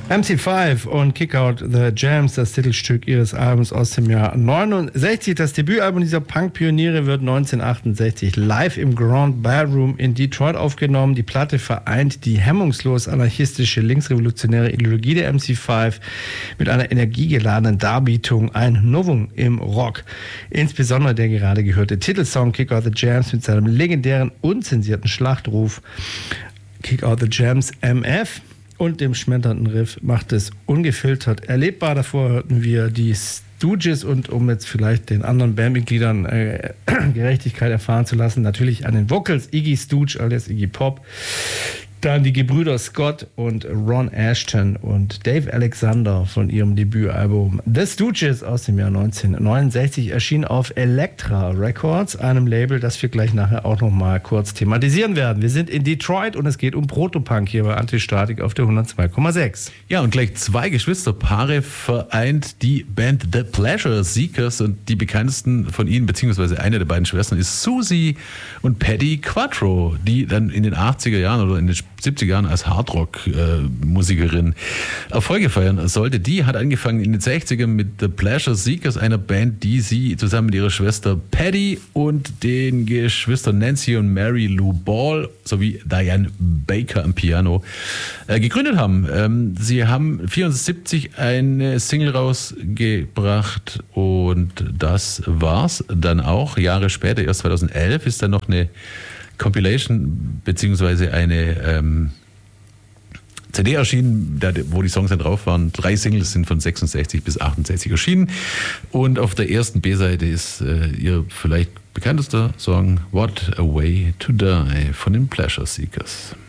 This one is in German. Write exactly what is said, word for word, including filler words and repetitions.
M C fünf und Kick Out the Jams, das Titelstück ihres Albums aus dem Jahr neunundsechzig. Das Debütalbum dieser Punk-Pioniere wird neunzehnhundertachtundsechzig live im Grand Ballroom in Detroit aufgenommen. Die Platte vereint die hemmungslos anarchistische linksrevolutionäre Ideologie der M C fünf mit einer energiegeladenen Darbietung, ein Novum im Rock. Insbesondere der gerade gehörte Titelsong Kick Out the Jams mit seinem legendären unzensierten Schlachtruf Kick Out the Jams M F und dem schmetternden Riff macht es ungefiltert erlebbar. Davor hörten wir die Stooges und um jetzt vielleicht den anderen Bandmitgliedern äh, Gerechtigkeit erfahren zu lassen, natürlich an den Vocals Iggy Stooge alias Iggy Pop. Dann die Gebrüder Scott und Ron Ashton und Dave Alexander von ihrem Debütalbum The Stooges aus dem Jahr neunzehnhundertneunundsechzig erschien auf Elektra Records, einem Label, das wir gleich nachher auch noch mal kurz thematisieren werden. Wir sind in Detroit und es geht um Protopunk hier bei Antistatik auf der hundertzwei Komma sechs. Ja, und gleich zwei Geschwisterpaare vereint die Band The Pleasure Seekers und die bekanntesten von ihnen, beziehungsweise eine der beiden Schwestern, ist Susie und Paddy Quattro, die dann in den achtziger Jahren oder in den siebziger Jahren als Hardrock-Musikerin äh, Erfolge feiern sollte. Die hat angefangen in den sechzigern mit The Pleasure Seekers, einer Band, die sie zusammen mit ihrer Schwester Paddy und den Geschwistern Nancy und Mary Lou Ball sowie Diane Baker am Piano äh, gegründet haben. Ähm, sie haben vierundsiebzig eine Single rausgebracht und das war's dann auch. Jahre später, erst zweitausendelf, ist dann noch eine Compilation beziehungsweise eine ähm, C D erschienen, wo die Songs dann drauf waren. Drei Singles sind von sechsundsechzig bis achtundsechzig erschienen. Und auf der ersten B-Seite ist äh, ihr vielleicht bekanntester Song What a Way to Die von den Pleasure Seekers.